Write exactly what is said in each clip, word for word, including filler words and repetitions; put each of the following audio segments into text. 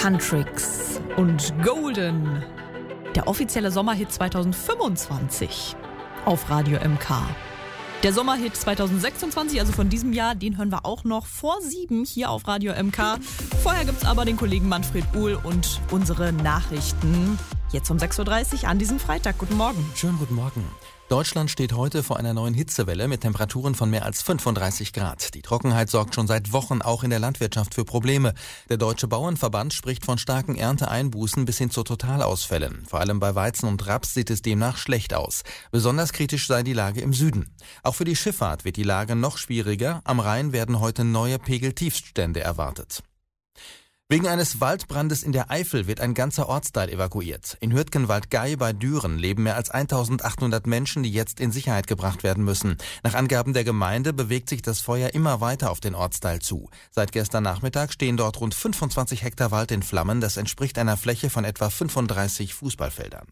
Huntrix und Golden. Der offizielle Sommerhit zwanzig fünfundzwanzig auf Radio M K. Der Sommerhit zwanzig sechsundzwanzig, also von diesem Jahr, den hören wir auch noch vor sieben hier auf Radio M K. Vorher gibt's aber den Kollegen Manfred Uhl und unsere Nachrichten. Jetzt um sechs Uhr dreißig an diesem Freitag. Guten Morgen. Schönen guten Morgen. Deutschland steht heute vor einer neuen Hitzewelle mit Temperaturen von mehr als fünfunddreißig Grad. Die Trockenheit sorgt schon seit Wochen auch in der Landwirtschaft für Probleme. Der Deutsche Bauernverband spricht von starken Ernteeinbußen bis hin zu Totalausfällen. Vor allem bei Weizen und Raps sieht es demnach schlecht aus. Besonders kritisch sei die Lage im Süden. Auch für die Schifffahrt wird die Lage noch schwieriger. Am Rhein werden heute neue Pegeltiefststände erwartet. Wegen eines Waldbrandes in der Eifel wird ein ganzer Ortsteil evakuiert. In Hürtgenwald-Gey bei Düren leben mehr als eintausendachthundert Menschen, die jetzt in Sicherheit gebracht werden müssen. Nach Angaben der Gemeinde bewegt sich das Feuer immer weiter auf den Ortsteil zu. Seit gestern Nachmittag stehen dort rund fünfundzwanzig Hektar Wald in Flammen. Das entspricht einer Fläche von etwa fünfunddreißig Fußballfeldern.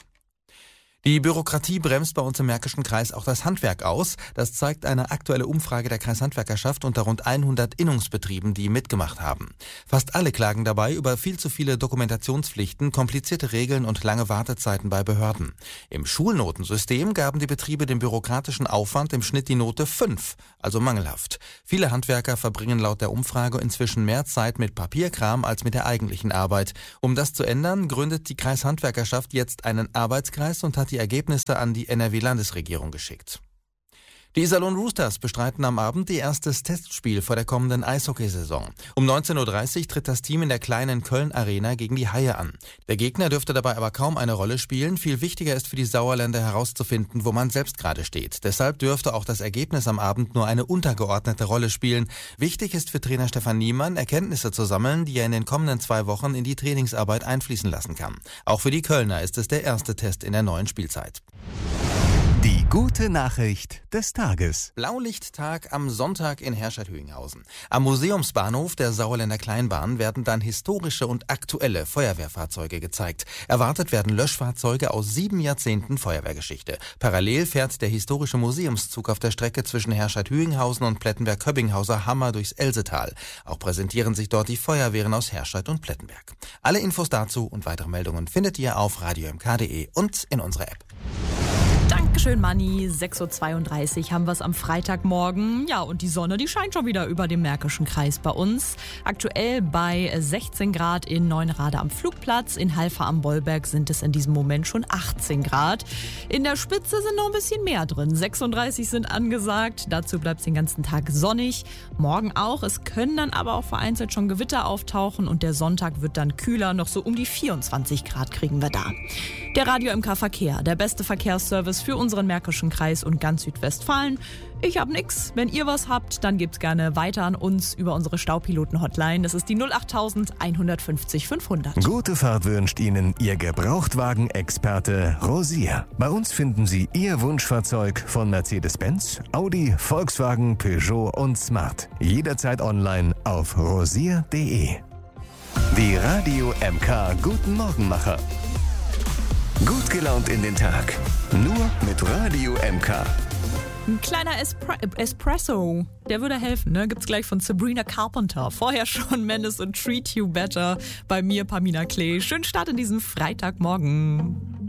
Die Bürokratie bremst bei uns im Märkischen Kreis auch das Handwerk aus. Das zeigt eine aktuelle Umfrage der Kreishandwerkerschaft unter rund hundert Innungsbetrieben, die mitgemacht haben. Fast alle klagen dabei über viel zu viele Dokumentationspflichten, komplizierte Regeln und lange Wartezeiten bei Behörden. Im Schulnotensystem gaben die Betriebe dem bürokratischen Aufwand im Schnitt die Note fünf, also mangelhaft. Viele Handwerker verbringen laut der Umfrage inzwischen mehr Zeit mit Papierkram als mit der eigentlichen Arbeit. Um das zu ändern, gründet die Kreishandwerkerschaft jetzt einen Arbeitskreis und hat die Ergebnisse an die N R W-Landesregierung geschickt. Die Iserlohn Roosters bestreiten am Abend ihr erstes Testspiel vor der kommenden Eishockeysaison. Um neunzehn Uhr dreißig tritt das Team in der kleinen Köln-Arena gegen die Haie an. Der Gegner dürfte dabei aber kaum eine Rolle spielen. Viel wichtiger ist für die Sauerländer herauszufinden, wo man selbst gerade steht. Deshalb dürfte auch das Ergebnis am Abend nur eine untergeordnete Rolle spielen. Wichtig ist für Trainer Stefan Niemann, Erkenntnisse zu sammeln, die er in den kommenden zwei Wochen in die Trainingsarbeit einfließen lassen kann. Auch für die Kölner ist es der erste Test in der neuen Spielzeit. Die gute Nachricht des Tages. Blaulichttag am Sonntag in Herscheid-Hüinghausen. Am Museumsbahnhof der Sauerländer Kleinbahn werden dann historische und aktuelle Feuerwehrfahrzeuge gezeigt. Erwartet werden Löschfahrzeuge aus sieben Jahrzehnten Feuerwehrgeschichte. Parallel fährt der historische Museumszug auf der Strecke zwischen Herscheid-Hüinghausen und Plettenberg-Köbbinghauser Hammer durchs Elsetal. Auch präsentieren sich dort die Feuerwehren aus Herscheid und Plettenberg. Alle Infos dazu und weitere Meldungen findet ihr auf radio m k punkt d e und in unserer App. Dankeschön, Manni. sechs Uhr zweiunddreißig haben wir es am Freitagmorgen. Ja, und die Sonne, die scheint schon wieder über dem Märkischen Kreis bei uns. Aktuell bei sechzehn Grad in Neunrade am Flugplatz. In Halver am Bollberg sind es in diesem Moment schon achtzehn Grad. In der Spitze sind noch ein bisschen mehr drin. sechsunddreißig sind angesagt. Dazu bleibt es den ganzen Tag sonnig. Morgen auch. Es können dann aber auch vereinzelt schon Gewitter auftauchen. Und der Sonntag wird dann kühler. Noch so um die vierundzwanzig Grad kriegen wir da. Der Radio M K Verkehr, der beste Verkehrsservice für unseren Märkischen Kreis und ganz Südwestfalen. Ich hab nix. Wenn ihr was habt, dann gebt's gerne weiter an uns über unsere Staupiloten-Hotline. Das ist die null acht eins fünf null fünfhundert. Gute Fahrt wünscht Ihnen Ihr Gebrauchtwagen-Experte Rosier. Bei uns finden Sie Ihr Wunschfahrzeug von Mercedes-Benz, Audi, Volkswagen, Peugeot und Smart. Jederzeit online auf rosier punkt de. Die Radio M K Guten Morgenmacher. Gut gelaunt in den Tag. Nur mit Radio M K. Ein kleiner Espre- Espresso, der würde helfen, ne? Gibt's gleich von Sabrina Carpenter. Vorher schon Menace und Treat You Better. Bei mir Pamina Klee. Schönen Start in diesen Freitagmorgen.